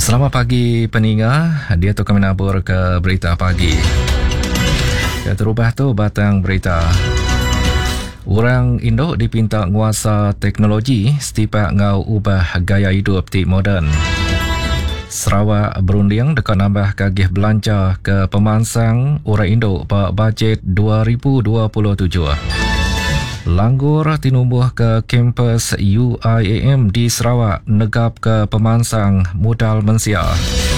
Selamat pagi pendengar. Dia tu kami nabur ke berita pagi. Ya, terubah tu batang berita. Orang Indo dipinta nguasa teknologi setiap ngau ubah gaya hidup ti moden. Sarawak berunding dekat nambah kagih belanja ke pemansang orang Indo pada bajet 2027. Langgur tinumbuh ke kampus UIAM di Sarawak negap ke pemansang modal mensia.